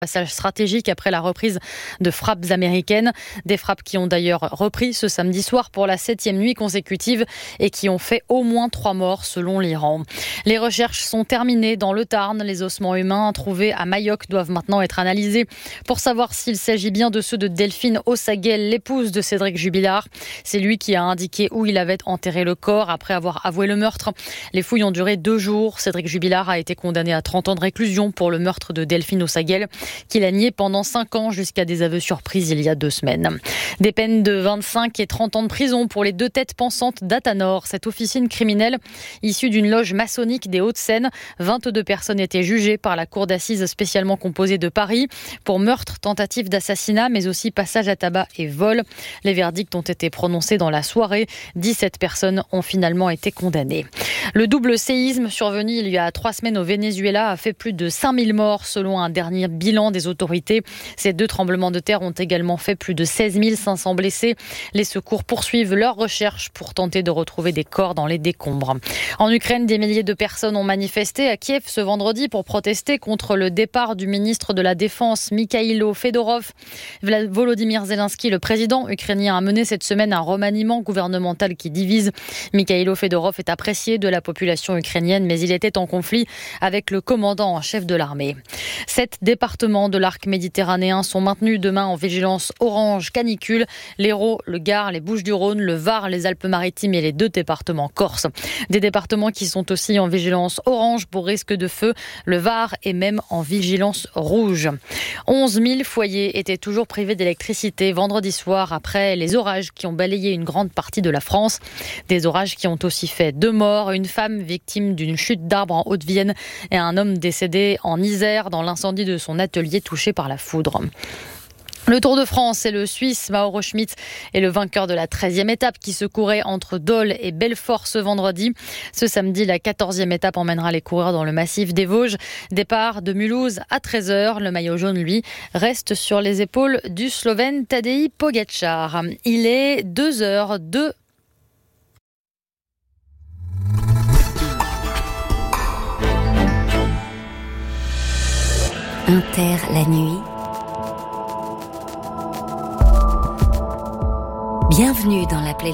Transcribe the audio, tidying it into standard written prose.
Passage stratégique après la reprise de frappes américaines. Des frappes qui ont d'ailleurs repris ce samedi soir pour la 7e nuit consécutive et qui ont fait au moins 3 morts selon l'Iran. Les recherches sont terminées dans le Tarn. Les ossements humains trouvés à Mayock doivent maintenant être analysés pour savoir s'il s'agit bien de ceux de Delphine Ossaguel, l'épouse de Cédric Jubilard. C'est lui qui a indiqué où il avait enterré le corps après avoir avoué le meurtre. Les fouilles ont duré 2 jours. Cédric Jubilard a été condamné à 30 ans de réclusion pour le meurtre de Delphine Ossaguel, qu'il a nié pendant 5 ans jusqu'à des aveux surprises il y a 2 semaines. Des peines de 25 et 30 ans de prison pour les 2 têtes pensantes d'Athanor, cette officine criminelle issue d'une loge maçonnique des Hauts-de-Seine. 22 personnes étaient jugées par la cour d'assises spécialement composée de Paris pour meurtre, tentative d'assassinat, mais aussi passage à tabac et vol. Les verdicts ont été prononcés dans la soirée. 17 personnes ont finalement été condamnées. Le double séisme survenu il y a 3 semaines au Venezuela a fait plus de 5000 morts selon un dernier bilan des autorités. Ces 2 tremblements de terre ont également fait plus de 16 500 blessés. Les secours poursuivent leurs recherches pour tenter de retrouver des corps dans les décombres. En Ukraine, des milliers de personnes ont manifesté à Kiev ce vendredi pour protester contre le départ du ministre de la Défense, Mikhailo Fedorov. Volodymyr Zelensky, le président ukrainien, a mené cette semaine un remaniement gouvernemental qui divise. Mikhailo Fedorov est apprécié de la population ukrainienne, mais il était en conflit avec le commandant en chef de l'armée. 7 départements de l'arc méditerranéen sont maintenus demain en vigilance orange canicule. L'Hérault, le Gard, les Bouches-du-Rhône, le Var, les Alpes-Maritimes et les 2 départements corses. Des départements qui sont aussi en vigilance orange pour risque de feu. Le Var est même en vigilance rouge. 11 000 foyers étaient toujours privés d'électricité vendredi soir après les orages qui ont balayé une grande partie de la France. Des orages qui ont aussi fait 2 morts, une femme victime d'une chute d'arbre en Haute-Vienne et un homme décédé en Isère dans l'incendie de son atelier touché par la foudre. Le Tour de France, c'est le Suisse Mauro Schmid et le vainqueur de la 13e étape qui se courait entre Dole et Belfort ce vendredi. Ce samedi, la 14e étape emmènera les coureurs dans le massif des Vosges. Départ de Mulhouse à 13h. Le maillot jaune, lui, reste sur les épaules du Slovène Tadej Pogačar. Il est 2h02. Inter la nuit. Bienvenue dans la playlist.